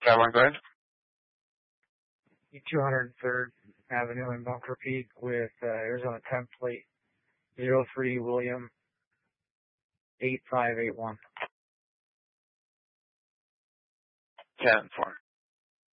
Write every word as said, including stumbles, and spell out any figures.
That one, go ahead. two hundred third Avenue in Bunker Peak with uh, Arizona temp plate zero three William eight five eight one. ten four.